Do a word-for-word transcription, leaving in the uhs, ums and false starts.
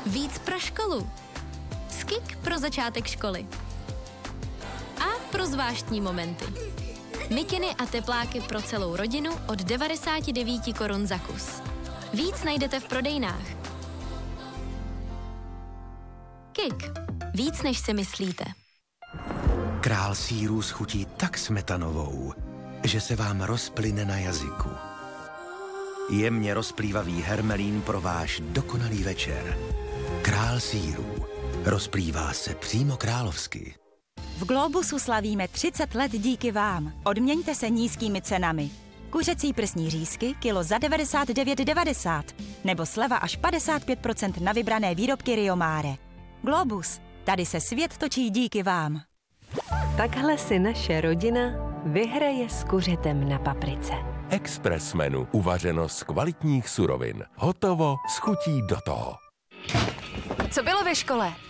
Víc pro školu. Skik pro začátek školy. A pro zvláštní momenty. Mikiny a tepláky pro celou rodinu od devadesát devět korun za kus. Víc najdete v prodejnách. Kik. Víc, než si myslíte. Král sýrů schutí tak smetanovou, že se vám rozplyne na jazyku. Jemně rozplývavý hermelín pro váš dokonalý večer. Král sýrů. Rozplývá se přímo královsky. V Globusu slavíme třicet let díky vám. Odměňte se nízkými cenami. Kuřecí prsní řízky kilo za devadesát devět devadesát nebo sleva až padesát pět procent na vybrané výrobky Rio Mare. Globus, tady se svět točí díky vám. Takhle si naše rodina vyhraje s kuřetem na paprice. Express menu, uvařeno z kvalitních surovin. Hotovo, s chutí do toho. Co bylo ve škole?